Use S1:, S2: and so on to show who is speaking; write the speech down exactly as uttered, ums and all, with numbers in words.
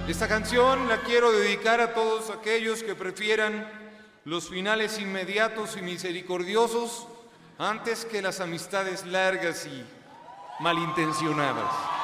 S1: Esta canción la quiero dedicar a todos aquellos que prefieran los finales inmediatos y misericordiosos antes que las amistades largas y malintencionadas.